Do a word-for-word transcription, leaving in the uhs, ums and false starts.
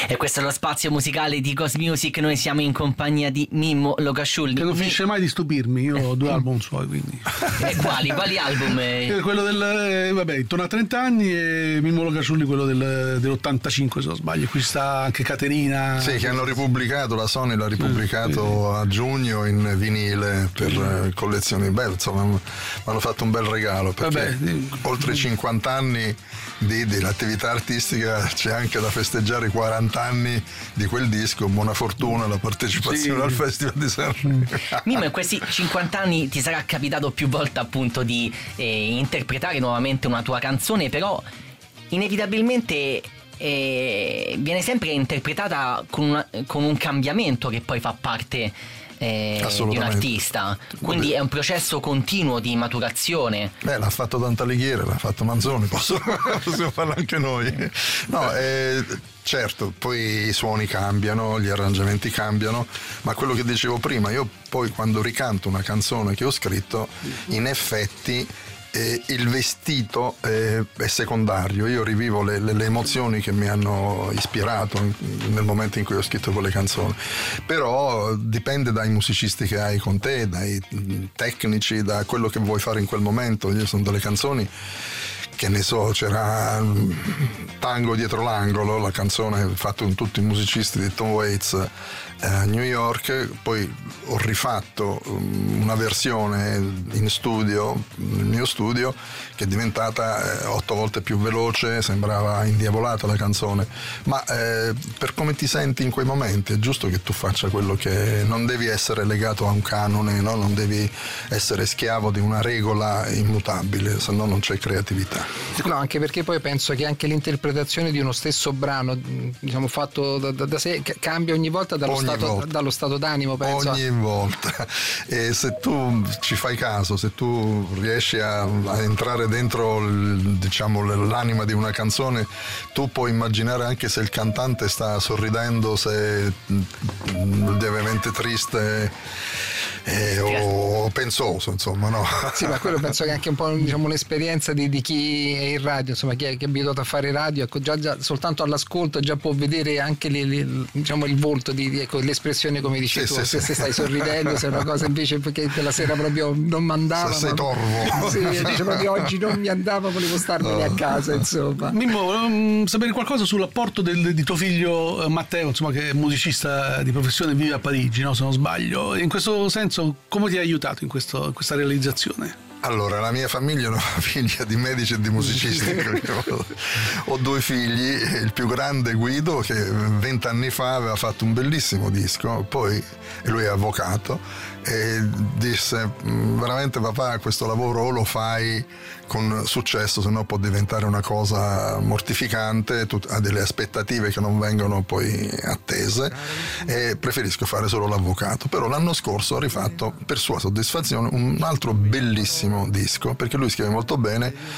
E questo è lo spazio musicale di Ghost Music. Noi siamo in compagnia di Mimmo Locasciulli. Che non finisce mai di stupirmi. Io ho due album suoi, quindi. E quali? Quali album? Eh, quello del eh, vabbè, intorno a trenta anni, e Mimmo Locasciulli quello del, dell'ottantacinque, se non sbaglio. Qui sta anche Caterina. Sì, che hanno ripubblicato, la Sony l'ha ripubblicato eh, a giugno in vinile per eh, collezioni. Beh, insomma, mi hanno fatto un bel regalo, perché vabbè, oltre cinquanta anni di, di l'attività artistica c'è anche da festeggiare i quaranta anni di quel disco. Buona fortuna la partecipazione sì. al Festival di Sanremo. Mimmo, in questi cinquanta anni ti sarà capitato più volte appunto di eh, interpretare nuovamente una tua canzone, però inevitabilmente eh, viene sempre interpretata con, una, con un cambiamento che poi fa parte eh, di un artista, quindi è un processo continuo di maturazione. Beh, l'ha fatto Dant'Alighieri, l'ha fatto Manzoni, posso, possiamo farlo anche noi. No, eh, certo, poi i suoni cambiano, gli arrangiamenti cambiano, ma quello che dicevo prima, io poi quando ricanto una canzone che ho scritto, in effetti eh, il vestito eh, è secondario. Io rivivo le, le, le emozioni che mi hanno ispirato in, nel momento in cui ho scritto quelle canzoni, però dipende dai musicisti che hai con te, dai tecnici, da quello che vuoi fare in quel momento. Io sono delle canzoni, che ne so, c'era Tango dietro l'angolo, la canzone fatta con tutti i musicisti di Tom Waits a New York, poi ho rifatto una versione in studio, nel mio studio, che è diventata eh, otto volte più veloce, sembrava indiavolata la canzone, ma eh, per come ti senti in quei momenti è giusto che tu faccia quello che, non devi essere legato a un canone, no? Non devi essere schiavo di una regola immutabile, se no non c'è creatività. No, anche perché poi penso che anche l'interpretazione di uno stesso brano, diciamo, fatto da, da, da sé, cambia ogni volta dallo, ogni stato, volta. dallo stato d'animo, penso. Ogni volta. E se tu ci fai caso, se tu riesci a, a entrare dentro il, diciamo, l'anima di una canzone, tu puoi immaginare anche se il cantante sta sorridendo, se è lievemente triste eh, o pensoso, insomma, no? Sì, ma quello penso che è anche un po', diciamo, un'esperienza di, di chi è in radio, insomma, chi è, chi è abituato a fare radio, ecco, già, già soltanto all'ascolto già può vedere anche le, le, diciamo, il volto di, di ecco, l'espressione, come dici sì, tu, sì, se, sì. se stai sorridendo, se è una cosa invece perché quella sera proprio non mi andava, se sei ma, torvo, sì, dice proprio oggi non mi andava, volevo starmene no. a casa, insomma. Mimmo, volevo sapere qualcosa sull'apporto del, di tuo figlio Matteo, insomma, che è musicista di professione, vive a Parigi, no, se non sbaglio. In questo senso, come ti ha aiutato in, questo, in questa realizzazione? Allora, la mia famiglia è una famiglia di medici e di musicisti. Ho due figli, il più grande Guido, che vent'anni fa aveva fatto un bellissimo disco, poi e lui è avvocato, e disse: veramente papà, questo lavoro o lo fai con successo, se no può diventare una cosa mortificante, tu hai delle aspettative che non vengono poi attese, e preferisco fare solo l'avvocato. Però l'anno scorso ha rifatto per sua soddisfazione un altro bellissimo disco, perché lui scrive molto bene